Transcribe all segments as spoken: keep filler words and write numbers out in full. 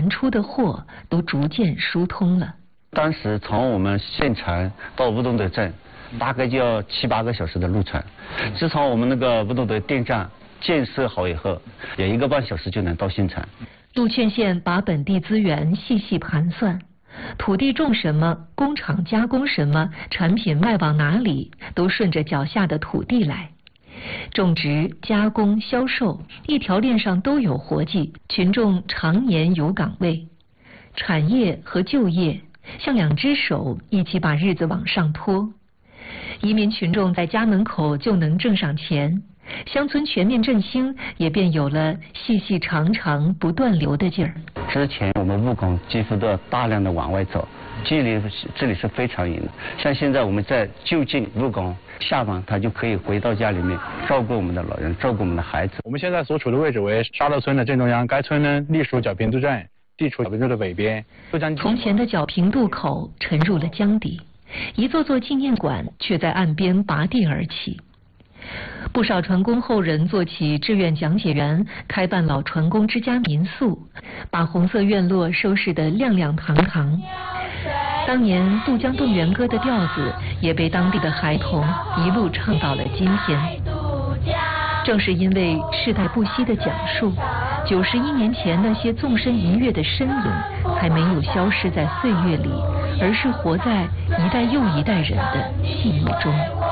南出的货都逐渐疏通了。 当时从我们县城到乌东德镇，大概就要七八个小时的路程。自从我们那个乌东德电站建设好以后，也一个半小时就能到县城。 陆劝县把本地资源细细盘算，土地种什么，工厂加工什么，产品卖往哪里，都顺着脚下的土地来。种植、加工、销售，一条链上都有活计，群众常年有岗位。产业和就业像两只手，一起把日子往上拖。移民群众在家门口就能挣上钱，乡村全面振兴也便有了细细长长不断流的劲儿。 之前我们务工几乎都要大量的往外走，距离这里是非常远的。像现在我们在就近务工，下班他就可以回到家里面照顾我们的老人，照顾我们的孩子。 我们现在所处的位置为沙乐村的正中央，该村呢隶属皎平渡镇，地处皎平渡的北边。 从前的皎平渡口沉入了江底，一座座纪念馆却在岸边拔地而起。不少船工后人做起志愿讲解员，开办老船工之家民宿，把红色院落收拾得亮亮堂堂。当年渡江动员歌的调子也被当地的孩童一路唱到了今天。正是因为世代不息的讲述，九十一年前那些纵身一跃的身影才没有消失在岁月里，而是活在一代又一代人的记忆中。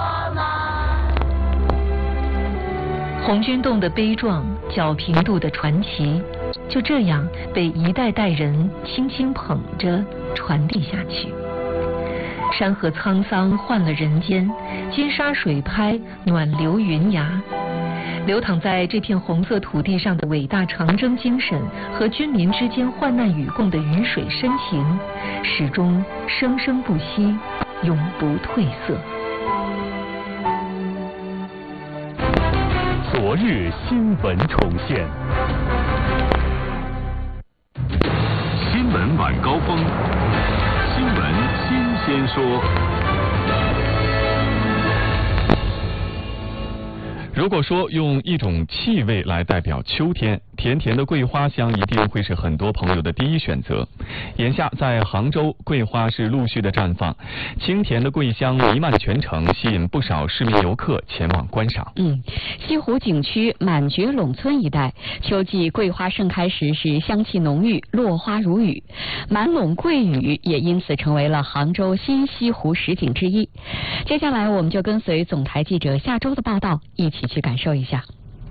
红军洞的悲壮，皎平渡的传奇，就这样被一代代人轻轻捧着传递下去。山河沧桑换了人间，金沙水拍暖流云崖。流淌在这片红色土地上的伟大长征精神和军民之间患难与共的鱼水深情，始终生生不息，永不褪色。 昨日新闻重现，新闻晚高峰，新闻新鲜说。如果说用一种气味来代表秋天，甜甜的桂花香一定会是很多朋友的第一选择。眼下在杭州，桂花是陆续的绽放，清甜的桂香弥漫全城，吸引不少市民游客前往观赏。 嗯，西湖景区满觉陇村一带，秋季桂花盛开时是香气浓郁，落花如雨，满陇桂雨也因此成为了杭州新西湖十景之一。接下来我们就跟随总台记者夏周的报道，一起去感受一下。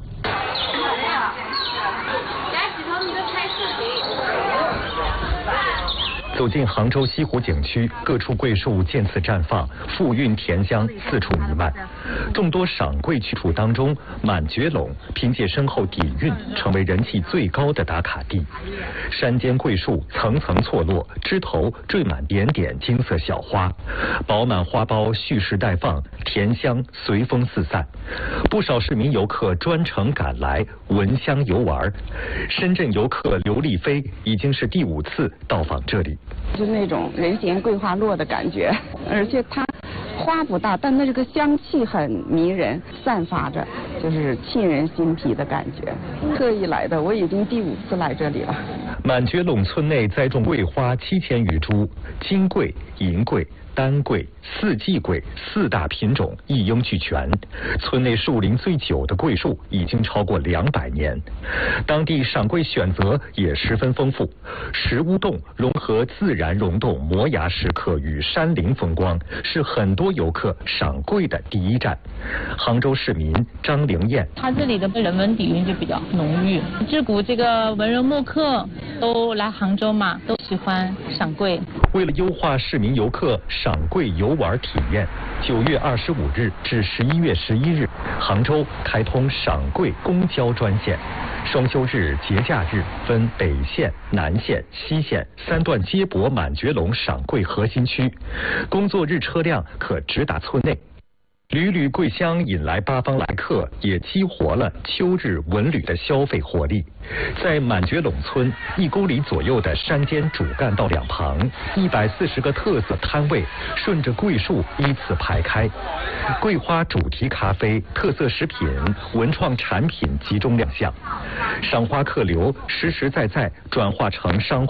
走进杭州西湖景区，各处桂树渐次绽放，馥郁甜香四处弥漫。众多赏桂去处当中，满觉陇凭借深厚底蕴，成为人气最高的打卡地。山间桂树层层错落，枝头缀满点点金色小花，饱满花苞蓄势待放，甜香随风四散。不少市民游客专程赶来闻香游玩。深圳游客刘丽飞已经是第五次到访这里。 就是那种人间桂花落的感觉，而且它花不大，但那这个香气很迷人，散发着就是沁人心脾的感觉。特意来的，我已经第五次来这里了。 满觉陇村内栽种桂花七千余株，金桂、银桂、丹桂、四季桂四大品种一应俱全。村内树龄最久的桂树已经超过两百年。当地赏桂选择也十分丰富，石屋洞融合自然溶洞摩崖石刻与山林风光，是很多游客赏桂的第一站。杭州市民张玲燕， 它这里的人文底蕴就比较浓郁，自古这个文人墨客都来杭州嘛，都喜欢赏桂。 为了优化市民游客赏桂游玩体验，九月二十五日至十一月十一日，杭州开通赏桂公交专线。双休日、节假日分北线、南线、西线三段接驳满觉陇赏桂核心区，工作日车辆可直达村内。缕缕桂香引来八方来客，也激活了秋日文旅的消费活力。在满觉陇村一公里左右的山间主干道两旁，一百四十个特色摊位顺着桂树依次排开，桂花主题咖啡、特色食品、文创产品集中亮相，赏花客流实实在在转化成商